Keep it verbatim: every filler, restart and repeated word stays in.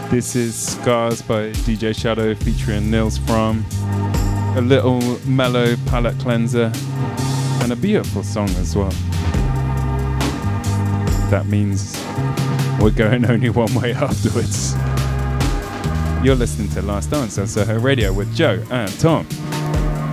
This is Scars by D J Shadow featuring Nils Fromm. A little mellow palette cleanser and a beautiful song as well. That means we're going only one way afterwards. You're listening to Last Dance on Soho Radio with Joe and Tom.